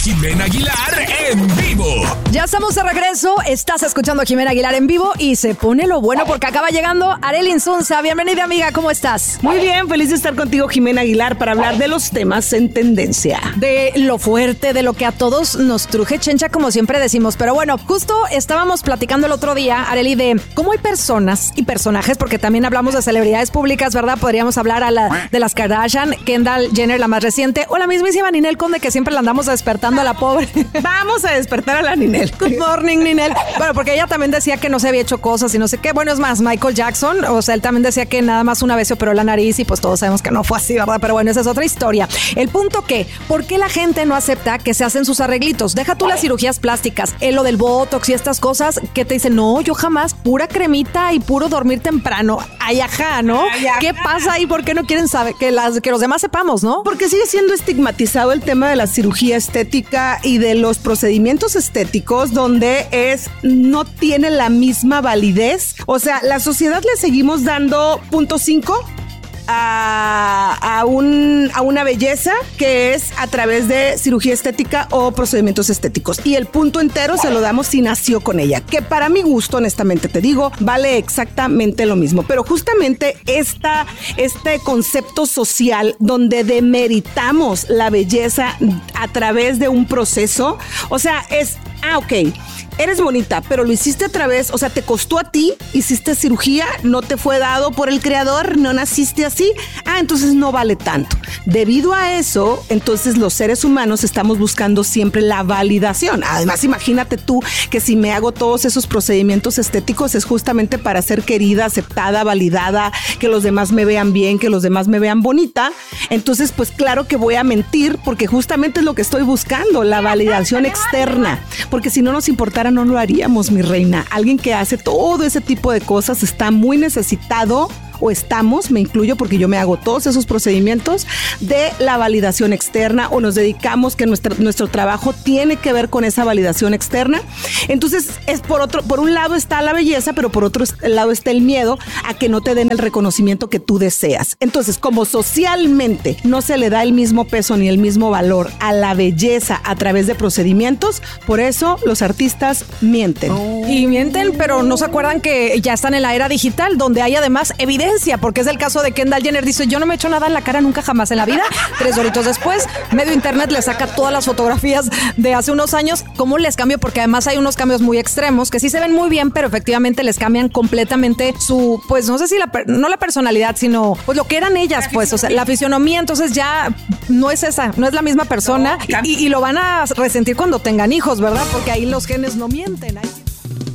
Jimena Aguilar en vivo. Ya estamos de regreso, estás escuchando a Jimena Aguilar en vivo y se pone lo bueno porque acaba llegando Arely Insunza. Bienvenida, amiga, ¿cómo estás? Muy bien, feliz de estar contigo, Jimena Aguilar, para hablar de los temas en tendencia. De lo fuerte, de lo que a todos nos truje chencha, como siempre decimos. Pero bueno, justo estábamos platicando el otro día, Arely, de cómo hay personas y personajes, porque también hablamos de celebridades públicas, ¿verdad? Podríamos hablar de las Kardashian, Kendall Jenner, la más reciente, o la mismísima Ninel Conde, que siempre la andamos despertando a la pobre. Vamos a despertar a la Ninel. Good morning, Ninel. Bueno, porque ella también decía que no se había hecho cosas y no sé qué. Bueno, es más, Michael Jackson, o sea, él también decía que nada más una vez se operó la nariz y pues todos sabemos que no fue así, ¿verdad? Pero bueno, esa es otra historia. El punto que, ¿por qué la gente no acepta que se hacen sus arreglitos? Deja tú las cirugías plásticas, lo del botox y estas cosas que te dicen, no, yo jamás, pura cremita y puro dormir temprano. Ay, ajá, ¿no? Ay, ajá. ¿Qué pasa ahí? ¿Por qué no quieren saber que los demás sepamos, no? Porque sigue siendo estigmatizado el tema de la cirugía estética y de los procedimientos estéticos, donde no tiene la misma validez. O sea, la sociedad le seguimos dando 0.5 a una belleza que es a través de cirugía estética o procedimientos estéticos, y el punto entero se lo damos si nació con ella, que para mi gusto, honestamente te digo, vale exactamente lo mismo. Pero justamente este concepto social donde demeritamos la belleza a través de un proceso, o sea, ok, eres bonita, pero lo hiciste a través, o sea, te costó a ti, hiciste cirugía, no te fue dado por el creador, no naciste así, entonces no vale tanto. Debido a eso, entonces los seres humanos estamos buscando siempre la validación. Además, imagínate tú que si me hago todos esos procedimientos estéticos es justamente para ser querida, aceptada, validada, que los demás me vean bien, que los demás me vean bonita. Entonces, pues claro que voy a mentir, porque justamente es lo que estoy buscando, la validación externa. Porque si no nos importara, no lo haríamos, mi reina. Alguien que hace todo ese tipo de cosas está muy necesitado, o estamos, me incluyo porque yo me hago todos esos procedimientos, de la validación externa, o nos dedicamos que nuestro trabajo tiene que ver con esa validación externa. Entonces, por un lado está la belleza, pero por otro lado está el miedo a que no te den el reconocimiento que tú deseas. Entonces, como socialmente no se le da el mismo peso ni el mismo valor a la belleza a través de procedimientos, por eso los artistas mienten. Y mienten, pero no se acuerdan que ya están en la era digital, donde hay además evidencia, porque es el caso de Kendall Jenner. Dice, yo no me he hecho nada en la cara nunca jamás en la vida. 3 horitos después, medio internet le saca todas las fotografías de hace unos años. ¿Cómo les cambio? Porque además hay unos cambios muy extremos que sí se ven muy bien, pero efectivamente les cambian completamente su, pues no sé si no la personalidad, sino pues lo que eran ellas, pues, o sea, la fisionomía. Entonces ya no es esa, no es la misma persona, y lo van a resentir cuando tengan hijos, ¿verdad? Porque ahí los genes no mienten.